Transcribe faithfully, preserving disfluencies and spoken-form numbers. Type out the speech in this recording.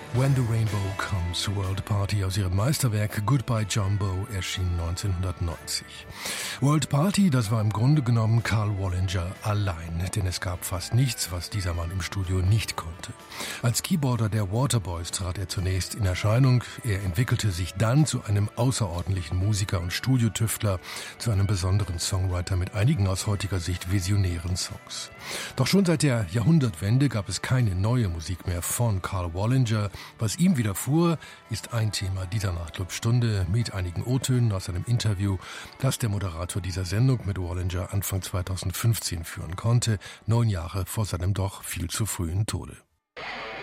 When the Rainbow Comes, World Party aus ihrem Meisterwerk Goodbye Jumbo erschien neunzehnhundertneunzig. World Party, das war im Grunde genommen Karl Wallinger allein, denn es gab fast nichts, was dieser Mann im Studio nicht konnte. Als Keyboarder der Waterboys trat er zunächst in Erscheinung, er entwickelte sich dann zu einem außerordentlichen Musiker und Studiotüftler, zu einem besonderen Songwriter mit einigen aus heutiger Sicht visionären Songs. Doch schon seit der Jahrhundertwende gab es keine neue Musik mehr von Karl Wallinger. Was ihm widerfuhr, ist ein Thema dieser Nachtclub-Stunde mit einigen O-Tönen aus einem Interview, das der Moderator dieser Sendung mit Wallinger Anfang zweitausendfünfzehn führen konnte, neun Jahre vor seinem doch viel zu frühen Tode.